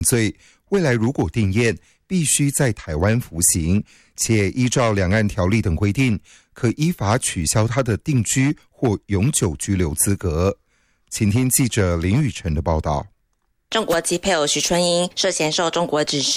罪，未来如果定验，必须在台湾服刑，且依照两岸条例等规定，可依法取消他的定居或永久居留资格。请听记者林宇辰的报道。 中国籍配偶徐春英涉嫌受中国指示